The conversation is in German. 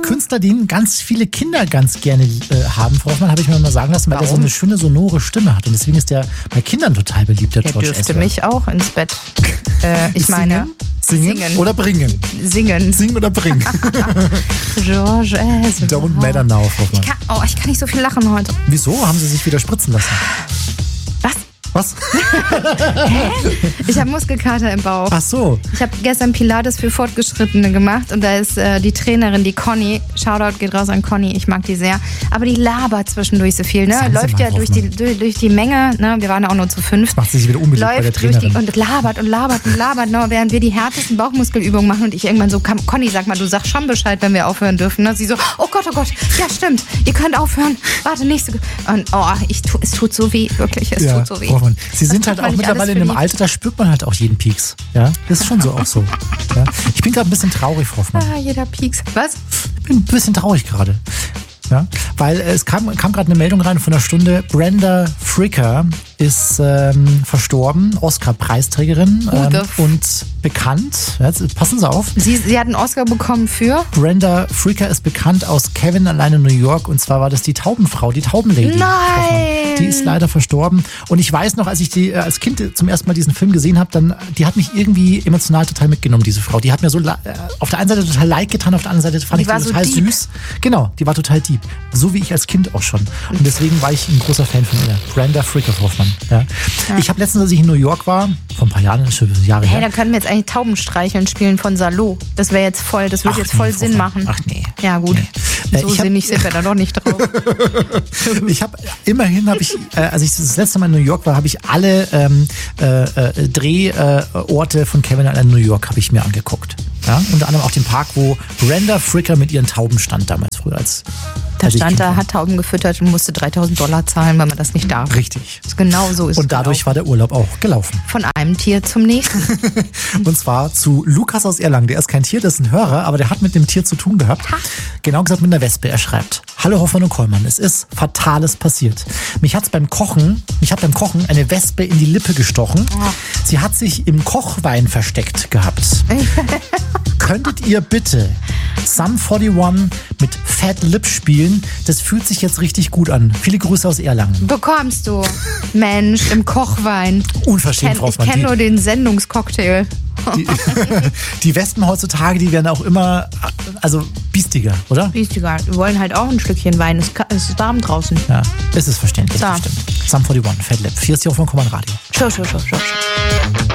Künstler, den ganz viele Kinder ganz gerne haben. Frau Hoffmann, habe ich mir mal sagen lassen, weil er so eine schöne sonore Stimme hat. Und deswegen ist der bei Kindern total beliebt, der George Ezra. Der dürfte mich auch ins Bett. Singen oder bringen? Singen oder bringen? George Ezra. Don't matter now, Frau Hoffmann. Ich kann nicht so viel lachen heute. Wieso? Haben Sie sich wieder spritzen lassen? Was? Hä? Ich habe Muskelkater im Bauch. Ach so. Ich habe gestern Pilates für Fortgeschrittene gemacht und da ist die Trainerin, die Conny, Shoutout geht raus an Conny, ich mag die sehr, aber die labert zwischendurch so viel, ne? Läuft ja durch die Menge, ne? Wir waren ja auch nur zu 5. Macht sie sich wieder unbeliebt bei der Trainerin. Und labert, ne? Während wir die härtesten Bauchmuskelübungen machen und ich irgendwann so, Conny, sag mal, du sagst schon Bescheid, wenn wir aufhören dürfen, ne? Sie so, oh Gott, ja stimmt, ihr könnt aufhören, warte, nächste. Und es tut so weh, wirklich, es tut so weh. Sie sind halt auch mittlerweile in einem Alter, da spürt man halt auch jeden Pieks. Ja, das ist schon so auch so. Ja. Ich bin gerade ein bisschen traurig, Frau Hoffmann. Jeder Pieks. Was? Ich bin ein bisschen traurig gerade. Ja, weil es kam gerade eine Meldung rein von einer Stunde. Brenda Fricker ist verstorben, Oscar-Preisträgerin und bekannt. Jetzt, passen Sie auf. Sie hat einen Oscar bekommen für? Brenda Fricker ist bekannt aus Kevin allein in New York und zwar war das die Taubenfrau, die Taubenlady. Nein! Die ist leider verstorben und ich weiß noch, als ich die als Kind zum ersten Mal diesen Film gesehen habe, die hat mich irgendwie emotional total mitgenommen, diese Frau. Die hat mir so auf der einen Seite total leid getan, auf der anderen Seite fand ich die total süß. Genau, die war total deep. So wie ich als Kind auch schon. Und deswegen war ich ein großer Fan von ihr. Brenda Fricker, Hoffmann. Ja. Ich habe letztens, als ich in New York war, vor ein paar Jahren, schon Jahre her. Da können wir jetzt eigentlich Taubenstreicheln spielen von Salo. Das wäre jetzt voll, das würde jetzt voll Sinn machen. Ach nee. Ja gut. Nee. So sinnig sind wir da doch nicht drauf. Immerhin habe ich, als ich das letzte Mal in New York war, habe ich alle Drehorte von Kevin allein in New York habe ich mir angeguckt. Ja? Unter anderem auch den Park, wo Brenda Fricker mit ihren Tauben stand damals früher Da stand da, hat Tauben gefüttert und musste $3.000 zahlen, weil man das nicht darf. Richtig. Genau so ist es. Und dadurch war der Urlaub auch gelaufen. Von einem Tier zum nächsten. Und zwar zu Lukas aus Erlangen. Der ist kein Tier, das ist ein Hörer, aber der hat mit dem Tier zu tun gehabt. Genau gesagt mit einer Wespe. Er schreibt: Hallo Hoffmann und Kollmann, es ist Fatales passiert. Ich habe beim Kochen eine Wespe in die Lippe gestochen. Sie hat sich im Kochwein versteckt gehabt. Könntet ihr bitte Sum 41 mit Fat Lip spielen? Das fühlt sich jetzt richtig gut an. Viele Grüße aus Erlangen. Bekommst du, Mensch, im Kochwein. Unverschämt, Frau Hoffmann. Ich kenne nur den Sendungscocktail. Die Wespen heutzutage, die werden auch immer, biestiger, oder? Biestiger. Wir wollen halt auch ein Stückchen Wein. Es ist warm draußen. Ja, es ist verständlich. Stimmt. Sum 41, Fat Lip. Hier ist die Hoffmann Radio. Show.